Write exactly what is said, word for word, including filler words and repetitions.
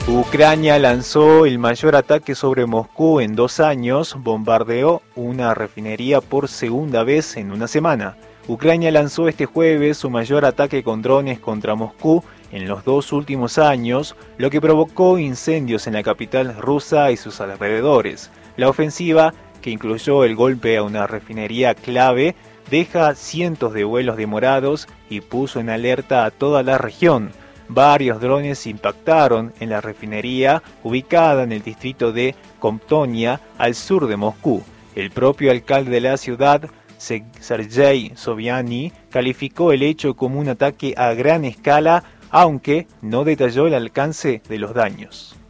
Ucrania lanzó el mayor ataque sobre Moscú en dos años, bombardeó una refinería por segunda vez en una semana. Ucrania lanzó este jueves su mayor ataque con drones contra Moscú en los dos últimos años, lo que provocó incendios en la capital rusa y sus alrededores. La ofensiva, que incluyó el golpe a una refinería clave, deja cientos de vuelos demorados y puso en alerta a toda la región. Varios drones impactaron en la refinería ubicada en el distrito de Komptonia, al sur de Moscú. El propio alcalde de la ciudad, Sergei Sobyanin, calificó el hecho como un ataque a gran escala, aunque no detalló el alcance de los daños.